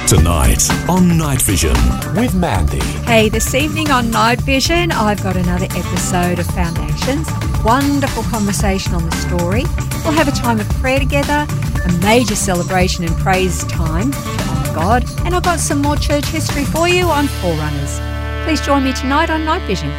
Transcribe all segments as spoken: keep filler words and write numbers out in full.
Tonight on Night Vision with Mandy. Hey, this evening on Night Vision, I've got another episode of Foundations. Wonderful conversation on the story. We'll have a time of prayer together, a major celebration and praise time to honour God, and I've got some more church history for you on Forerunners. Please join me tonight on Night Vision.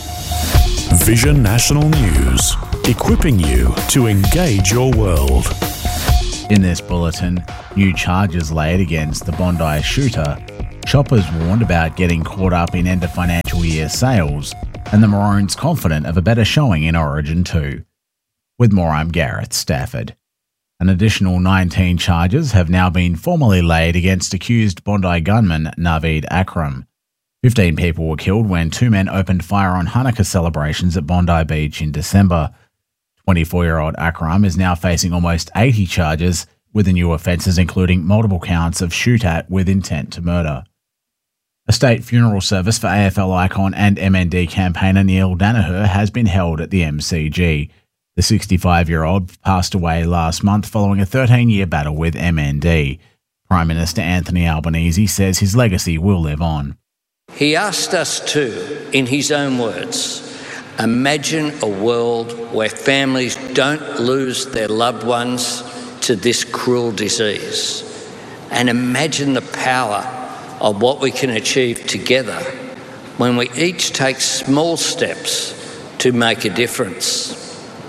Vision National News, equipping you to engage your world. In this bulletin, new charges laid against the Bondi shooter, shoppers warned about getting caught up in end of financial year sales, and the Maroons confident of a better showing in Origin two. With more, I'm Gareth Stafford. An additional nineteen charges have now been formally laid against accused Bondi gunman Naveed Akram. Fifteen people were killed when two men opened fire on Hanukkah celebrations at Bondi Beach in December. twenty-four-year-old Akram is now facing almost eighty charges, with the new offences including multiple counts of shoot-at with intent to murder. A state funeral service for A F L icon and M N D campaigner Neil Danaher has been held at the M C G. The sixty-five-year-old passed away last month following a thirteen-year battle with M N D. Prime Minister Anthony Albanese says his legacy will live on. He asked us to, in his own words, imagine a world where families don't lose their loved ones to this cruel disease, and imagine the power of what we can achieve together when we each take small steps to make a difference.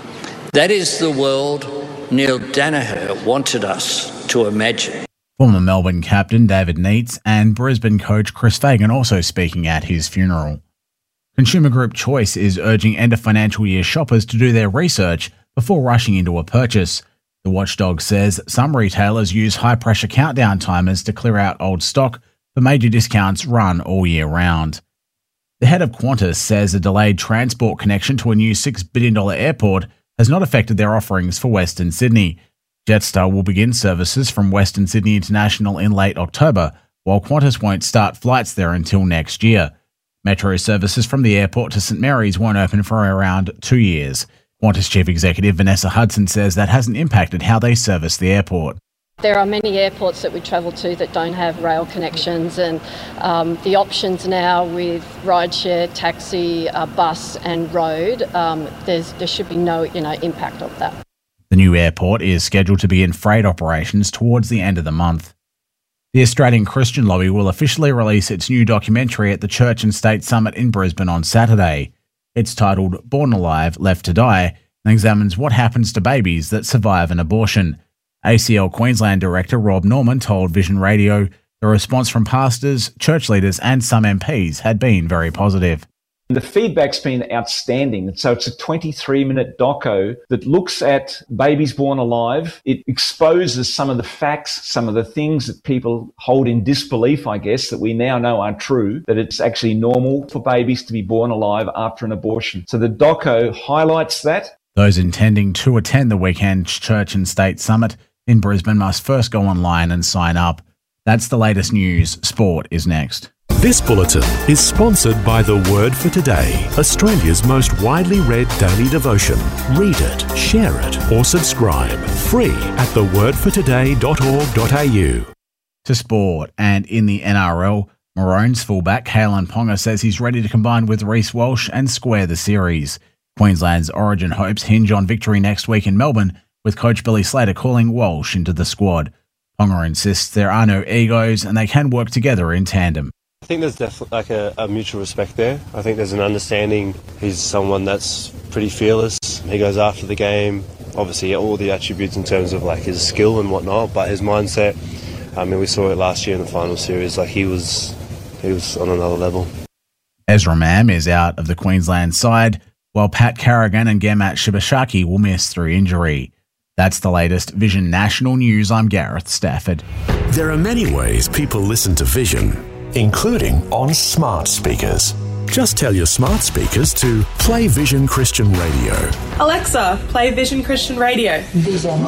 That is the world Neil Danaher wanted us to imagine. Former Melbourne captain David Neitz and Brisbane coach Chris Fagan also speaking at his funeral. Consumer Group Choice is urging end of financial year shoppers to do their research before rushing into a purchase. The watchdog says some retailers use high-pressure countdown timers to clear out old stock for major discounts run all year round. The head of Qantas says a delayed transport connection to a new six billion dollars airport has not affected their offerings for Western Sydney. Jetstar will begin services from Western Sydney International in late October, while Qantas won't start flights there until next year. Metro services from the airport to St Mary's won't open for around two years. Qantas Chief Executive Vanessa Hudson says that hasn't impacted how they service the airport. There are many airports that we travel to that don't have rail connections, and um, the options now with rideshare, taxi, uh, bus and road, um, there's, there should be no you know, impact of that. The new airport is scheduled to begin freight operations towards the end of the month. The Australian Christian Lobby will officially release its new documentary at the Church and State Summit in Brisbane on Saturday. It's titled Born Alive, Left to Die, and examines what happens to babies that survive an abortion. A C L Queensland Director Rob Norman told Vision Radio the response from pastors, church leaders and some M Ps had been very positive. The feedback's been outstanding. So it's a twenty-three minute doco that looks at babies born alive. It exposes some of the facts, some of the things that people hold in disbelief, I guess, that we now know are true, that it's actually normal for babies to be born alive after an abortion. So the doco highlights that. Those intending to attend the weekend Church and State Summit in Brisbane must first go online and sign up. That's the latest news. Sport is next. This bulletin is sponsored by The Word for Today, Australia's most widely read daily devotion. Read it, share it, or subscribe. Free at the word for today dot org dot a u. To sport, and in the N R L, Maroons fullback Kalen Ponga says he's ready to combine with Reece Walsh and square the series. Queensland's Origin hopes hinge on victory next week in Melbourne, with coach Billy Slater calling Walsh into the squad. Ponga insists there are no egos and they can work together in tandem. I think there's definitely like a, a mutual respect there. I think there's an understanding. He's someone that's pretty fearless. He goes after the game. Obviously, all the attributes in terms of like his skill and whatnot, but his mindset. I mean, we saw it last year in the final series. Like he was, he was on another level. Ezra Mam is out of the Queensland side, while Pat Carrigan and Gemat Shibashaki will miss through injury. That's the latest Vision National News. I'm Gareth Stafford. There are many ways people listen to Vision, including on smart speakers. Just tell your smart speakers to play Vision Christian Radio. Alexa, play Vision Christian Radio. Vision.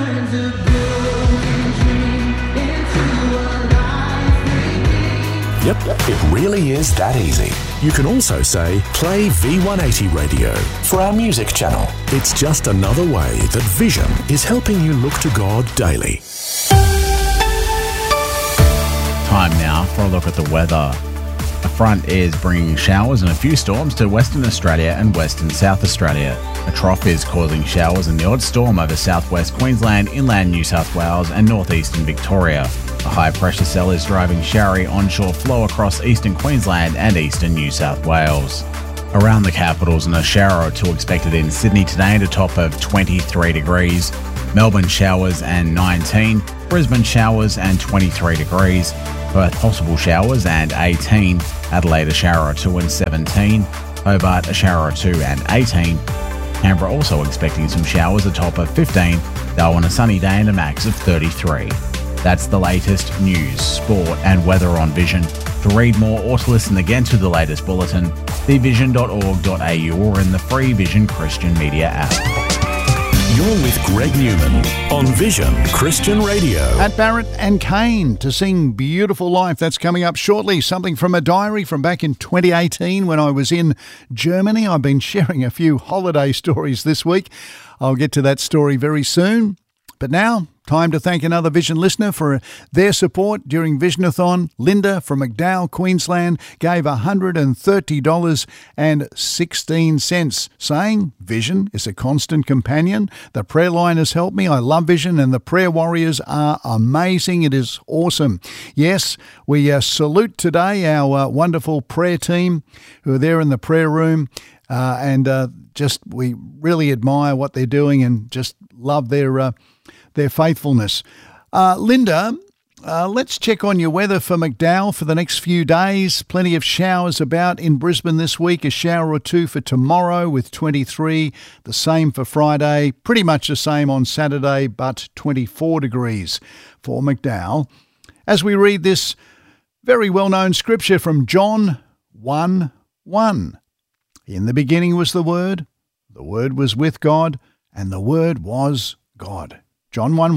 Yep, it really is that easy. You can also say, play V one eighty Radio for our music channel. It's just another way that Vision is helping you look to God daily. Time now for a look at the weather. A front is bringing showers and a few storms to Western Australia and Western South Australia. A trough is causing showers and the odd storm over southwest Queensland, inland New South Wales and northeastern Victoria. A high pressure cell is driving showery onshore flow across eastern Queensland and eastern New South Wales. Around the capitals, and a shower or two expected in Sydney today at a top of twenty-three degrees. Melbourne showers and nineteen. Brisbane showers and twenty-three degrees. Perth possible showers and eighteen. Adelaide a shower or two and seventeen. Hobart a shower or two and eighteen. Canberra also expecting some showers, a top of fifteen. Darwin a sunny day and a max of thirty-three. That's the latest news, sport and weather on Vision. To read more or to listen again to the latest bulletin, see vision dot org dot a u or in the free Vision Christian Media app. You're with Greg Newman on Vision Christian Radio. At Barrett and Kane to sing Beautiful Life. That's coming up shortly. Something from a diary from back in twenty eighteen when I was in Germany. I've been sharing a few holiday stories this week. I'll get to that story very soon. But now, time to thank another Vision listener for their support during Visionathon. Linda from McDowell, Queensland, gave one hundred thirty dollars and sixteen cents, saying, Vision is a constant companion. The prayer line has helped me. I love Vision and the prayer warriors are amazing. It is awesome. Yes, we uh, salute today our uh, wonderful prayer team who are there in the prayer room. Uh, and uh, just we really admire what they're doing and just love their uh, their faithfulness. Uh, Linda, uh, let's check on your weather for McDowell for the next few days. Plenty of showers about in Brisbane this week, a shower or two for tomorrow with twenty-three, the same for Friday, pretty much the same on Saturday, but twenty-four degrees for McDowell. As we read this very well-known scripture from John one one. In the beginning was the Word, the Word was with God, and the Word was God. John one one.